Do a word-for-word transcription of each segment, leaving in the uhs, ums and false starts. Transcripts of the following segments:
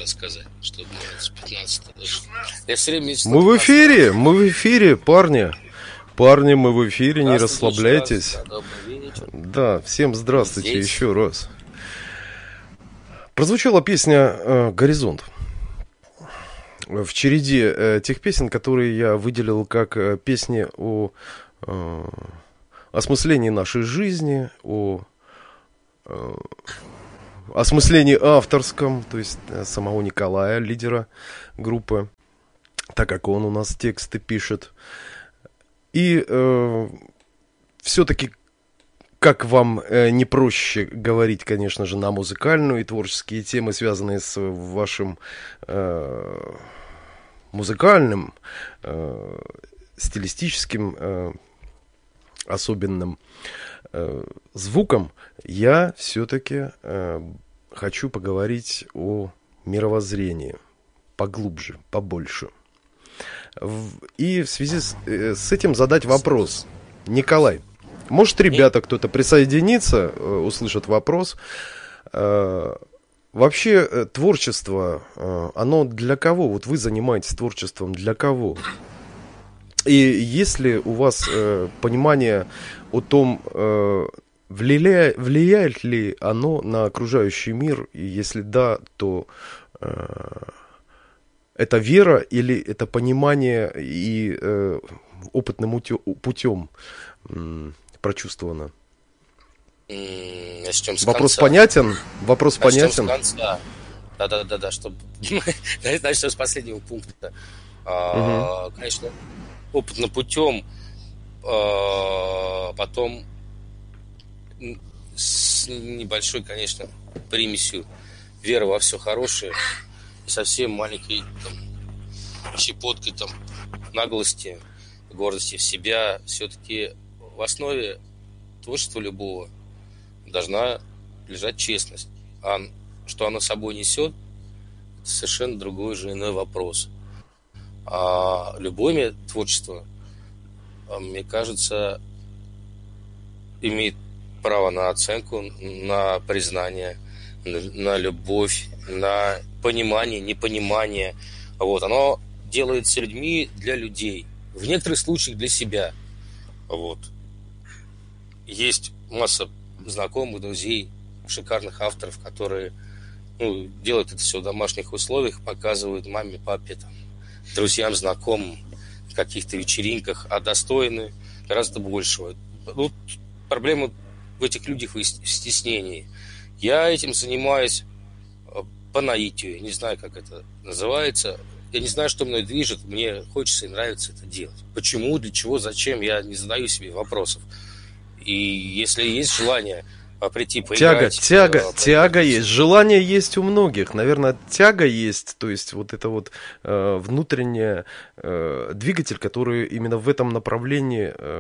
можно сказать, что с пятнадцатого даже. Я все время мечтал. Мы в эфире, мы в эфире, парни. Парни, мы в эфире, не расслабляйтесь. Да, всем здравствуйте Здесь. еще раз. Прозвучала песня э, «Горизонт». В череде э, тех песен, которые я выделил как э, песни о э, осмыслении нашей жизни, о э, осмыслении авторском, то есть э, самого Николая, лидера группы, так как он у нас тексты пишет. И э, все-таки, как вам э, не проще говорить, конечно же, на музыкальную и творческие темы, связанные с вашим э, музыкальным, э, стилистическим, э, особенным э, звуком, я все-таки э, хочу поговорить о мировоззрении поглубже, побольше. И в связи с, с этим задать вопрос. Николай, может, ребята, кто-то присоединится, услышат вопрос. Вообще, творчество, оно для кого? Вот вы занимаетесь творчеством для кого? И есть ли у вас понимание о том, влияет, влияет ли оно на окружающий мир? И если да, то... Это вера или это понимание и э, опытным утё- путем м, прочувствовано? Начнем с Вопрос конца. понятен? Вопрос Начнем понятен? с конца. Да-да-да, чтобы... Начнем с последнего пункта. Угу. Конечно, опытным путем, потом с небольшой, конечно, примесью веры во все хорошее. Совсем маленькой там, щепоткой там, наглости, гордости в себя. Все-таки в основе творчества любого должна лежать честность. А что оно собой несет, это совершенно другой же иной вопрос. А любое творчество, мне кажется, имеет право на оценку, на признание, на любовь, на понимание, непонимание. Вот. Оно делается людьми для людей. В некоторых случаях для себя. Вот. Есть масса знакомых, друзей, шикарных авторов, которые ну, делают это все в домашних условиях, показывают маме, папе, там, друзьям, знакомым в каких-то вечеринках, а достойны гораздо большего. Ну, проблема в этих людях в стеснении. Я этим занимаюсь по наитию, не знаю, как это называется. Я не знаю, что мной движет, мне хочется и нравится это делать. Почему, для чего, зачем, я не задаю себе вопросов. И если есть желание прийти поиграть... Тяга, тяга, тяга есть, желание есть у многих, наверное, тяга есть, то есть вот это вот э, внутренний э, двигатель, который именно в этом направлении... Э,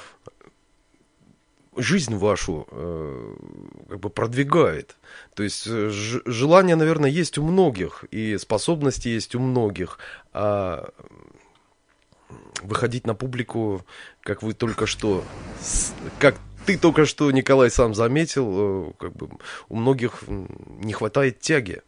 жизнь вашу э, как бы продвигает. То есть ж, желание, наверное, есть у многих, и способности есть у многих, а выходить на публику, как вы только что, как ты только что, Николай, сам заметил, э, как бы у многих не хватает тяги.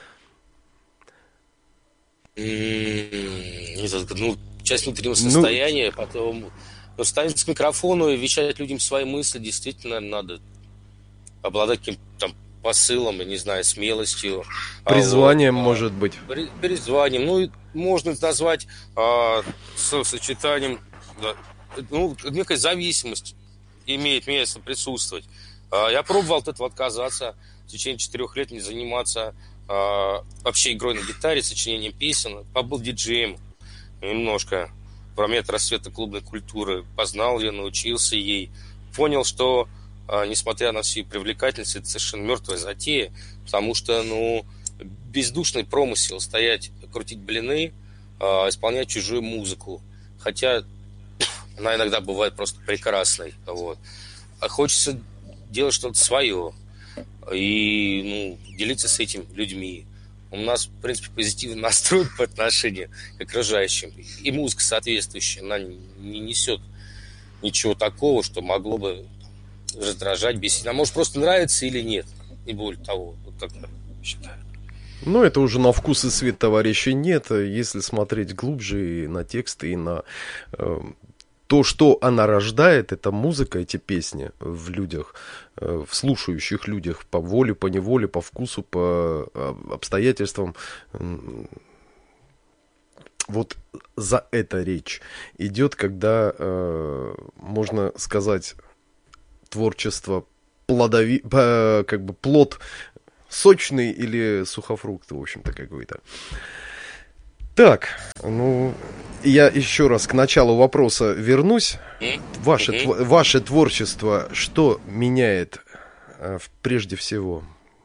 Ну, часть внутреннего состояния, ну... потом... Но ставить к микрофону и вещать людям свои мысли действительно надо обладать каким-то там посылом, я не знаю, смелостью. Призванием, а вот, может быть. Призванием. Ну, можно это назвать а, сочетанием, да, ну, некая зависимость имеет место присутствовать. А, я пробовал от этого отказаться, в течение четырех лет не заниматься а, вообще игрой на гитаре, сочинением песен. Побыл диджеем немножко. В момент расцвета клубной культуры познал ее, научился ей, понял, что, э, несмотря на всю привлекательность, это совершенно мертвая затея, потому что, ну, бездушный промысел стоять, крутить блины, э, исполнять чужую музыку, хотя она иногда бывает просто прекрасной, вот. А хочется делать что-то свое и, ну, делиться с этим людьми. У нас, в принципе, позитивный настрой по отношению к окружающим. И музыка соответствующая, она не несет ничего такого, что могло бы раздражать, бесить. Она может просто нравиться или нет. Не более того, вот как я считаю. Ну, это уже на вкус и цвет товарища нет. Если смотреть глубже и на тексты, и на э, то, что она рождает, это музыка, эти песни в людях, э, в слушающих людях, по воле, по неволе, по вкусу, по э, обстоятельствам. Вот за это речь идет, когда, э, можно сказать, творчество плодови... э, как бы плод сочный или сухофрукт, в общем-то, какой-то. Так, ну, я еще раз к началу вопроса вернусь. Ваше, тв... Ваше творчество что меняет э, прежде всего?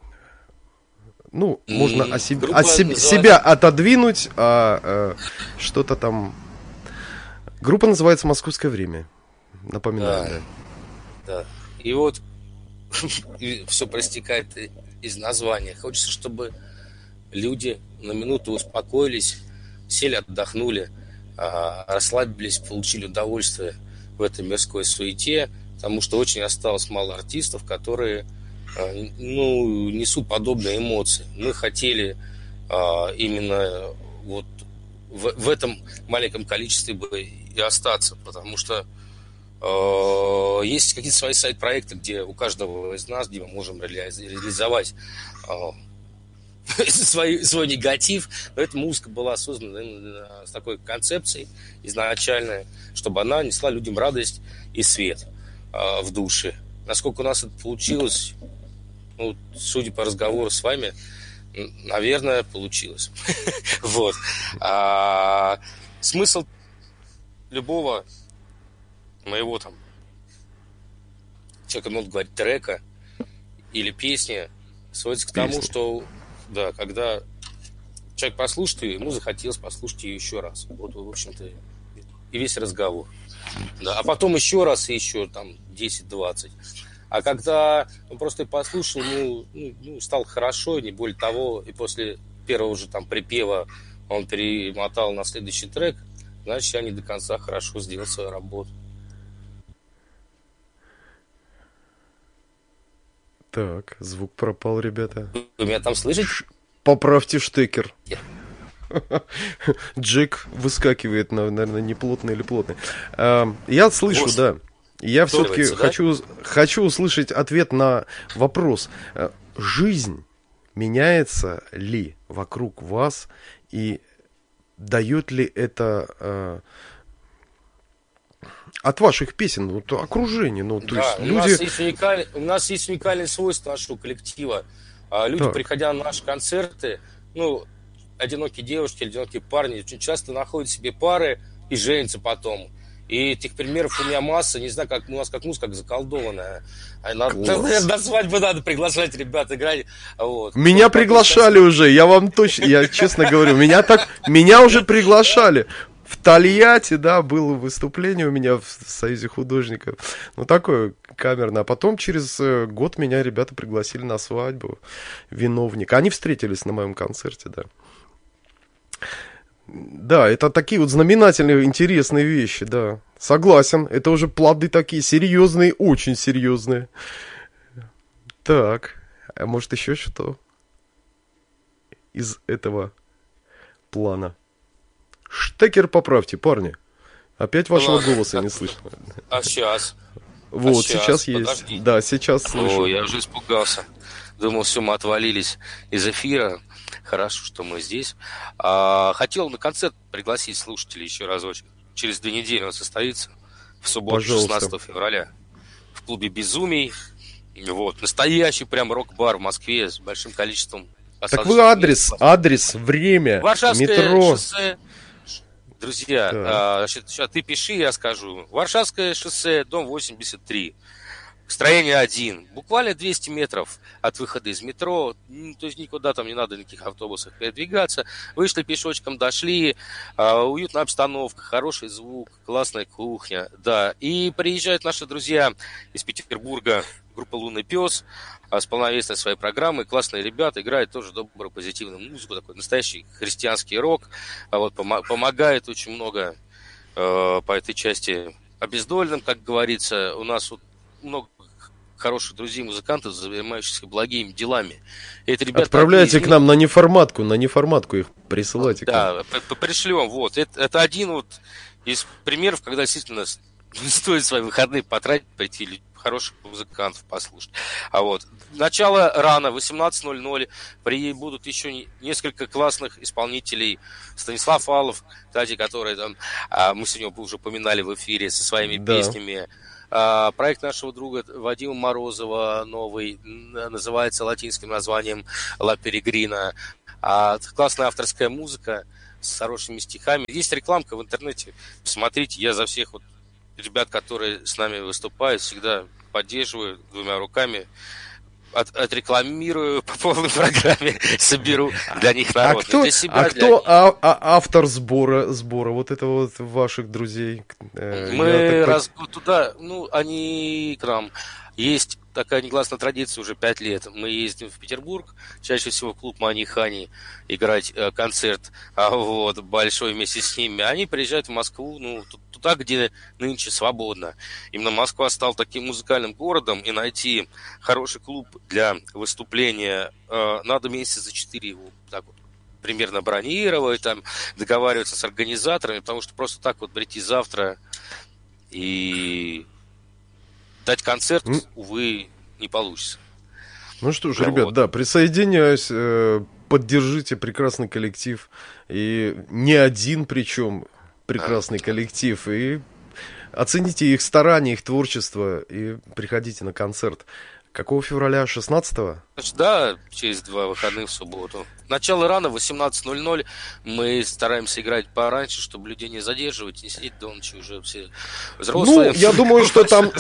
Ну, можно mm, о себе, от себе, называется... себя отодвинуть, а, а что-то там... Группа называется «Московское время». Напоминаю, да. Да. И вот все проистекает из названия. Хочется, чтобы люди на минуту успокоились, сели, отдохнули, расслабились, получили удовольствие в этой мирской суете, потому что очень осталось мало артистов, которые... ну, несут подобные эмоции. Мы хотели а, именно вот в, в этом маленьком количестве бы и остаться, потому что а, есть какие-то свои сайт-проекты, где у каждого из нас, где мы можем реализовать а, свой, свой негатив, но эта музыка была создана с такой концепцией изначальной, чтобы она несла людям радость и свет а, в душе. Насколько у нас это получилось, ну, судя по разговору с вами, наверное, получилось. Вот. А смысл любого моего там, человек может говорить, трека или песни сводится к тому, что да, когда человек послушает ее, ему захотелось послушать ее еще раз. Вот, в общем-то, и весь разговор. Да. А потом еще раз и еще там десять-двадцать. А когда он просто послушал, ну, ну, стало хорошо, не более того, и после первого же там припева он перемотал на следующий трек, значит, я не до конца хорошо сделал свою работу. Так, звук пропал, ребята. Вы меня там слышите? Поправьте штекер. Yeah. Джек выскакивает, наверное, не плотный или плотный. Я слышу, Господи. да. Я все-таки да? хочу, хочу услышать ответ на вопрос. Жизнь меняется ли вокруг вас, и дает ли это э, от ваших песен, вот, окружение? Ну, то да, есть у, люди... нас есть уникаль... у нас есть уникальные свойства нашего коллектива. Люди, так. приходя на наши концерты, ну, одинокие девушки, одинокие парни, очень часто находят себе пары и женятся потом. И этих примеров у меня масса. Не знаю, как у нас как музыка как заколдованная. Надо, на свадьбу надо приглашать ребят играть. Вот. Меня вот, приглашали сейчас... уже, я вам точно, я честно говорю, меня так, меня уже приглашали. В Тольятти, да, было выступление у меня в Союзе художников. Ну, такое камерное. А потом через год меня ребята пригласили на свадьбу. Виновник. Они встретились на моем концерте, да. Да, это такие вот знаменательные, интересные вещи, да. Согласен, это уже плоды такие серьезные, очень серьезные. Так, а может еще что из этого плана? Штекер поправьте, парни. Опять вашего Ладно, голоса как... не слышно. А сейчас? Вот, а сейчас, сейчас есть. Подожди. Да, сейчас слышу. О, я уже испугался. Думал, все, мы отвалились из эфира. Хорошо, что мы здесь. А, хотел на концерт пригласить слушателей еще разочек. Через две недели он состоится. В субботу, Пожалуйста. шестнадцатого февраля. В клубе «Безумий». Вот. Настоящий прям рок-бар в Москве с большим количеством Так вы адрес, адрес, время, Варшавское метро. шоссе. Друзья, а, значит, сейчас ты пиши, я скажу. Варшавское шоссе, дом восемьдесят три. Строение один. Буквально двести метров от выхода из метро. То есть никуда там не надо никаких автобусов передвигаться. Вышли пешочком, дошли. А, уютная обстановка, хороший звук, классная кухня. Да. И приезжают наши друзья из Петербурга, группа «Лунный пес», с полновесной своей программой. Классные ребята, играют тоже добрую, позитивную музыку. Такой настоящий христианский рок. А вот помогает очень много э, по этой части обездоленным, как говорится. У нас вот много хороших друзей музыкантов, занимающихся благими делами. Это, ребята, Отправляйте один... к нам на неформатку, на неформатку их присылайте. Да, пришлем. Вот. Это, это один вот из примеров, когда действительно стоит свои выходные потратить, прийти хороших музыкантов послушать. А вот начало рано, восемнадцать ноль ноль. Прибудут еще несколько классных исполнителей. Станислав Алов, кстати, который там, мы сегодня уже упоминали в эфире со своими да. песнями. Проект нашего друга Вадима Морозова новый, называется латинским названием «Ла Перегрина». Классная авторская музыка с хорошими стихами. Есть рекламка в интернете. Посмотрите, я за всех вот ребят, которые с нами выступают, всегда поддерживаю двумя руками. От, отрекламирую по полной программе, соберу для них народ. А кто, для себя, а кто а, а, автор сбора, сбора вот этого вот ваших друзей? Мы раз туда, ну, они к нам. Есть такая негласная традиция уже пять лет. Мы ездим в Петербург, чаще всего в клуб Мани Хани, играть э, концерт а, вот, большой вместе с ними. Они приезжают в Москву, ну, туда, где нынче свободно. Именно Москва стала таким музыкальным городом, и найти хороший клуб для выступления э, надо месяца за четыре его так вот примерно бронировать, там, договариваться с организаторами, потому что просто так вот прийти завтра и дать концерт, mm. увы, не получится. Ну что ж, да, ребят, вот. да, присоединяюсь, э, поддержите прекрасный коллектив, и не один причем прекрасный а. коллектив, и оцените их старания, их творчество, и приходите на концерт. Какого февраля? шестнадцатого? Да, через два выходных в субботу. Начало рано, восемнадцать ноль ноль. Мы стараемся играть пораньше, чтобы людей не задерживать, не сидеть до ночи уже все взрослые. Ну, я думаю, что там...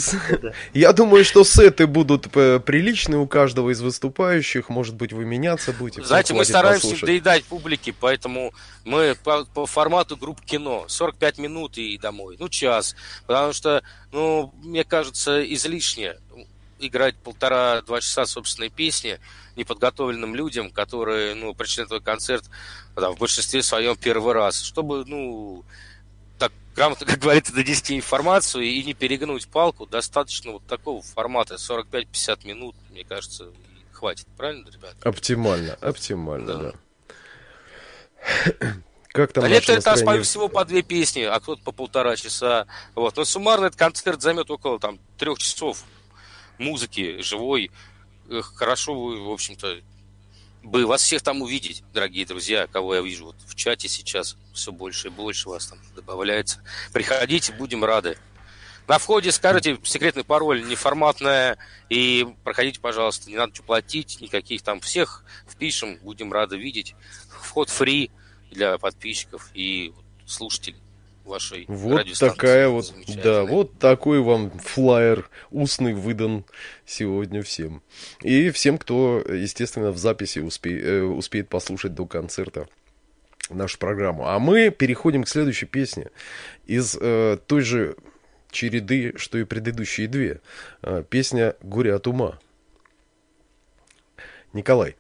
Я думаю, что сеты будут приличные у каждого из выступающих. Может быть, вы меняться будете. Знаете, мы стараемся доедать публике, поэтому мы по формату групп кино. сорок пять минут и домой. Ну, час. Потому что, ну, мне кажется, излишне играть полтора-два часа собственной песни неподготовленным людям, которые, ну, пришли на твой концерт да, в большинстве своем первый раз, чтобы, ну, так грамотно, как говорится, донести информацию и не перегнуть палку, достаточно вот такого формата, сорок пять пятьдесят минут, мне кажется, хватит, правильно, ребят? Оптимально, оптимально, да. да. Как там а лето это настроение... всего по две песни, а кто-то по полтора часа, вот, но суммарно этот концерт займет около, там, трех часов музыки живой. Хорошо, в общем-то, бы вас всех там увидеть, дорогие друзья, кого я вижу вот в чате сейчас, все больше и больше вас там добавляется. Приходите, будем рады. На входе скажите секретный пароль неформатная, и проходите, пожалуйста, не надо ничего платить, никаких там, всех впишем, будем рады видеть. Вход фри для подписчиков и слушателей вашей вот такая вот, да, вот такой вам флаер устный выдан сегодня всем. И всем, кто, естественно, в записи успе, э, успеет послушать до концерта нашу программу. А мы переходим к следующей песне из э, той же череды, что и предыдущие две. Э, песня «Горе от ума». Николай.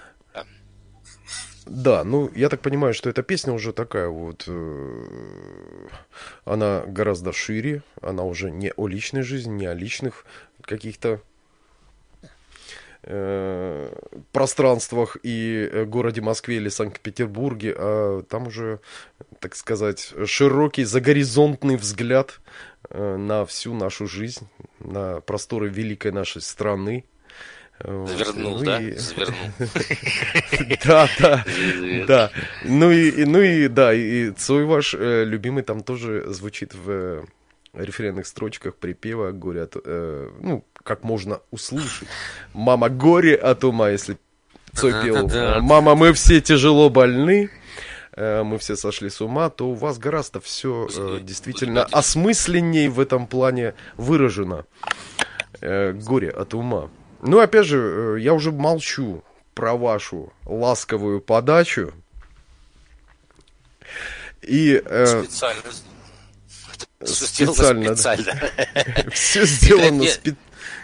Да, ну, я так понимаю, что эта песня уже такая вот, э, она гораздо шире, она уже не о личной жизни, не о личных каких-то э, пространствах и городе Москве или Санкт-Петербурге, а там уже, так сказать, широкий загоризонтный взгляд э, на всю нашу жизнь, на просторы великой нашей страны. Завернул, ну да? И... Завернул. Да, да, да. Ну и, ну и, да, и Цой ваш э, любимый там тоже звучит в э, рефренных строчках припева «Горе от...» э, ну, как можно услышать. «Мама, горе от ума», если Цой пел «Мама, мы все тяжело больны, э, мы все сошли с ума», то у вас гораздо все э, действительно осмысленней в этом плане выражено. Э, «Горе от ума». Ну, опять же, я уже молчу про вашу ласковую подачу. И, э, специально. Специально. специально. Все сделано специально.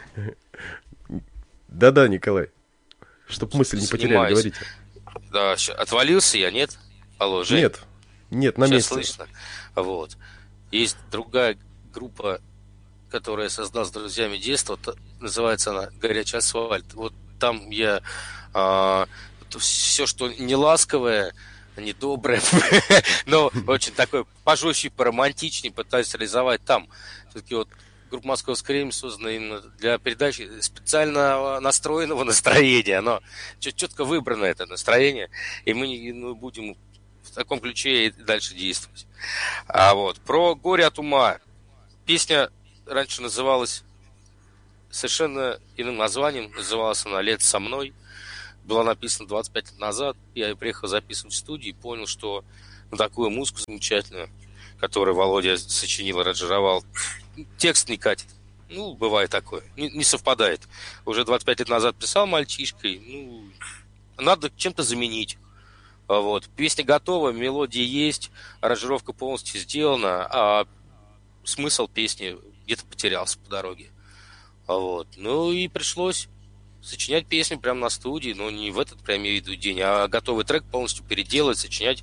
Да-да, Николай. Чтоб мысль не потеряли, говорите. Да, отвалился я, нет? Алло, Жень? Нет, нет, на Сейчас месте. Слышно. Вот. Есть другая группа которую я создал с друзьями детства, называется она «Горячий асфальт». Вот там я а, все, что не ласковое, не доброе, но очень такое пожестче, поромантичнее пытаюсь реализовать там. Все-таки вот группа «Московское время» создана именно для передачи специально настроенного настроения. Оно четко выбрано, это настроение, и мы ну, будем в таком ключе и дальше действовать. А вот про «Горе от ума». Песня раньше называлась совершенно иным названием. Называлась она «Лето со мной». Была написана двадцать пять лет назад. Я приехал записывать в студию и понял, что на такую музыку замечательную, которую Володя сочинил, аранжировал, текст не катит. Ну, бывает такое. Не, не совпадает. Уже двадцать пять лет назад писал мальчишкой. Ну, надо чем-то заменить. Вот. Песня готова, мелодия есть, аранжировка полностью сделана, а смысл песни где-то потерялся по дороге. Вот. Ну и пришлось сочинять песню прямо на студии, но не в этот, прям я веду день, а готовый трек полностью переделать, сочинять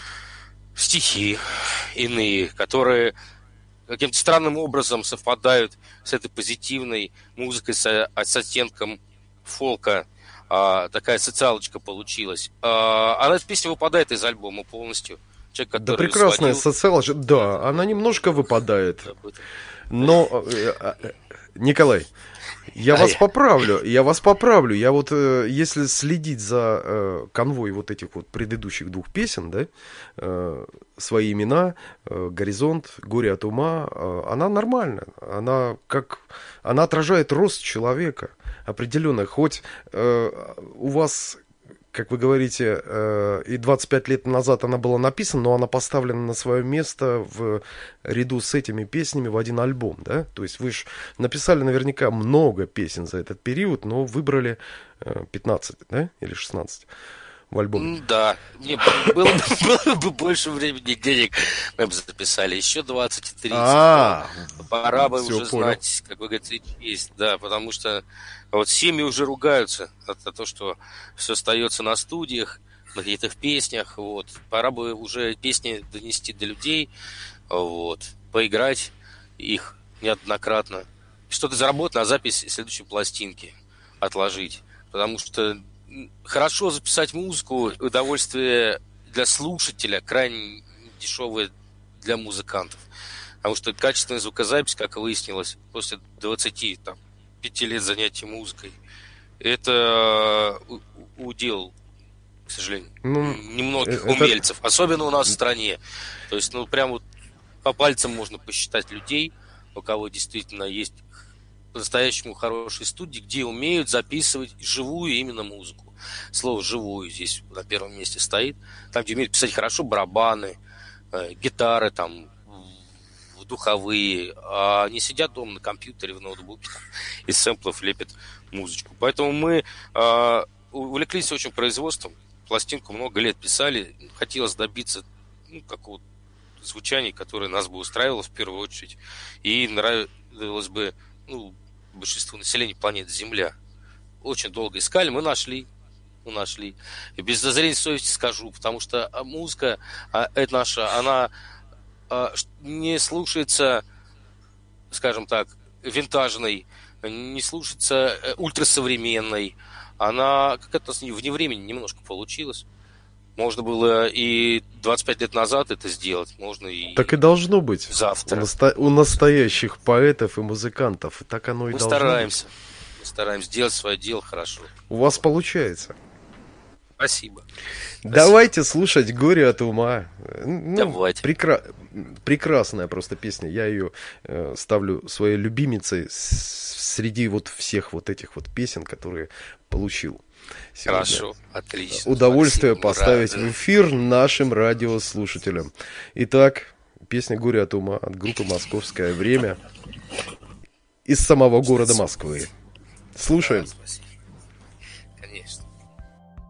стихи иные, которые каким-то странным образом совпадают с этой позитивной музыкой с, с оттенком фолка. А, такая социалочка получилась. А, она эта песня выпадает из альбома полностью. Человек, да прекрасная сводил... социалочка, да, она немножко выпадает. Но, Николай, я вас поправлю, я вас поправлю. Я вот, если следить за конвой вот этих вот предыдущих двух песен, да, «Свои имена», «Горизонт», «Горе от ума», она нормальная. Она как, она отражает рост человека определенно. Хоть у вас, как вы говорите, и двадцать пять лет назад она была написана, но она поставлена на свое место в ряду с этими песнями в один альбом, да? То есть вы же написали наверняка много песен за этот период, но выбрали пятнадцать, да? Или шестнадцать в альбоме. Да, мне было, было бы больше времени, денег, мы бы записали еще двадцать тридцать. А, пора бы уже знать, как вы говорите, есть, да, потому что вот семьи уже ругаются за то, что все остается на студиях, на каких-то в песнях, вот. Пора бы уже песни донести до людей, вот, поиграть их неоднократно, что-то заработать на запись следующей пластинки, отложить, потому что хорошо записать музыку, удовольствие для слушателя крайне дешевое для музыкантов. Потому что качественная звукозапись, как выяснилось, после двадцати пяти лет занятий музыкой, это удел, к сожалению, ну, немногих это... умельцев, особенно у нас в стране. То есть, ну, прям вот по пальцам можно посчитать людей, у кого действительно есть по-настоящему хорошие студии, где умеют записывать живую именно музыку. Слово «живую» здесь на первом месте стоит. Там, где умеют писать хорошо барабаны, э, гитары, там, духовые, а не сидят дома на компьютере, в ноутбуке там, из сэмплов лепят музычку. Поэтому мы э, увлеклись очень производством. Пластинку много лет писали. Хотелось добиться ну, какого-то звучания, которое нас бы устраивало в первую очередь. И нравилось бы ну, большинству населения планеты Земля. Очень долго искали, мы нашли. Мы нашли. И без зазрения совести скажу, потому что музыка, это наша, она не слушается, скажем так, винтажной, не слушается ультрасовременной. Она как-то вне времени немножко получилась. Можно было и двадцать пять лет назад это сделать, можно и так и должно быть завтра. У, насто... у настоящих поэтов и музыкантов. Так оно и мы должно стараемся. быть. Мы стараемся делать свое дело хорошо. У вас получается. Спасибо. Давайте Спасибо. Слушать «Горе от ума». Ну, Давайте. Прекра... Прекрасная просто песня. Я ее э, ставлю своей любимицей среди вот всех вот этих вот песен, которые получил. Сегодня. Хорошо, отлично. Удовольствие Спасибо, поставить рады. в эфир нашим радиослушателям. Итак, песня «Горе от ума» от группы «Московское время» из самого города Москвы. Слушаем. Да, спасибо.